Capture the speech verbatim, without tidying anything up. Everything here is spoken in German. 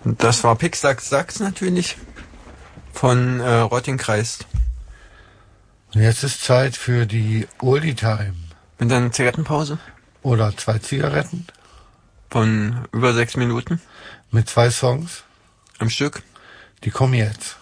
Das war Pick Sachs Sachs natürlich von äh, Rottingkreis. Jetzt ist Zeit für die Oldie Time. Mit einer Zigarettenpause Oder zwei Zigaretten von über sechs Minuten mit zwei Songs. am Stück. Die kommen jetzt.